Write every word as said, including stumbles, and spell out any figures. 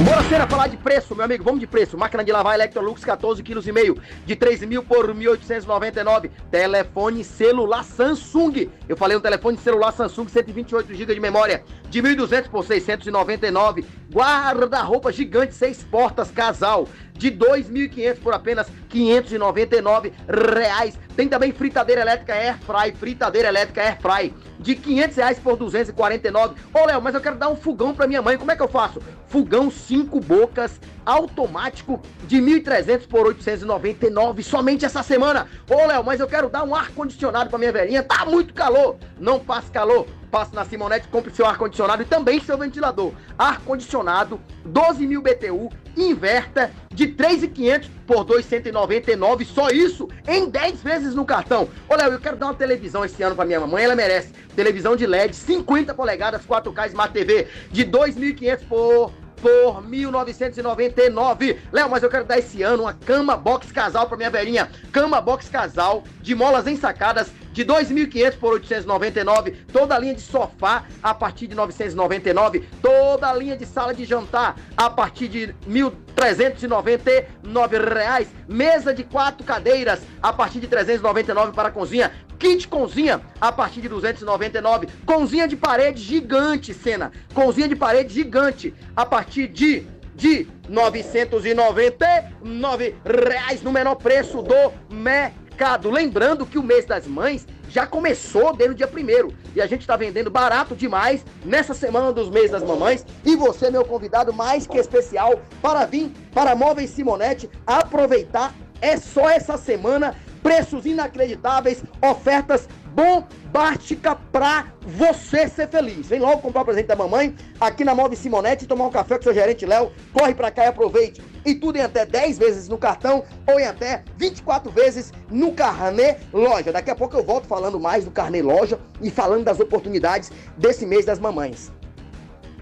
Bora, Cena, falar de preço, meu amigo, vamos de preço. Máquina de lavar Electrolux, quatorze quilos e meio, de três mil por mil oitocentos e noventa e nove. Telefone celular Samsung, eu falei um telefone celular Samsung, cento e vinte e oito gigas de memória, de mil e duzentos por seiscentos e noventa e nove. Guarda-roupa gigante, seis portas, casal, de dois mil e quinhentos por apenas quinhentos e noventa e nove reais. Tem também fritadeira elétrica Airfry, fritadeira elétrica Airfry, de quinhentos reais por duzentos e quarenta e nove. Ô, Léo, mas eu quero dar um fogão pra minha mãe, como é que eu faço? Fogão cinco bocas, automático, de mil e trezentos por oitocentos e noventa e nove, somente essa semana. Ô, Léo, mas eu quero dar um ar-condicionado pra minha velhinha, tá muito calor. Não passe calor, passe na Simonete, compre seu ar-condicionado e também seu ventilador. Ar-condicionado, doze mil B T U, inverta, de três mil e quinhentos por duzentos e noventa e nove, só isso, em dez vezes no cartão. Ô, Léo, eu quero dar uma televisão esse ano pra minha mamãe, ela merece. Televisão de L E D, cinquenta polegadas, quatro K Smart T V, de dois mil e quinhentos por... por mil novecentos e noventa e nove. Léo, mas eu quero dar esse ano uma cama box casal pra minha velhinha. Cama box casal, de molas ensacadas, de dois mil e quinhentos por oitocentos e noventa e nove. Toda a linha de sofá a partir de novecentos e noventa e nove. Toda a linha de sala de jantar a partir de mil trezentos e noventa e nove reais. Mesa de quatro cadeiras a partir de trezentos e noventa e nove para a cozinha. Kit cozinha a partir de duzentos e noventa e nove. Cozinha de parede gigante, Cena. Cozinha de parede gigante a partir de, de novecentos e noventa e nove reais, no menor preço do mercado. Lembrando que o mês das mães já começou desde o dia primeiro e a gente está vendendo barato demais nessa semana dos meses das mamães. E você, meu convidado mais que especial, para vir para Móveis Simonete aproveitar. É só essa semana. Preços inacreditáveis, ofertas bombásticas pra você ser feliz. Vem logo comprar o presente da mamãe aqui na Móveis Simonete e tomar um café com seu gerente Léo. Corre pra cá e aproveite. E tudo em até dez vezes no cartão ou em até vinte e quatro vezes no Carnê Loja. Daqui a pouco eu volto falando mais do Carnê Loja e falando das oportunidades desse mês das mamães.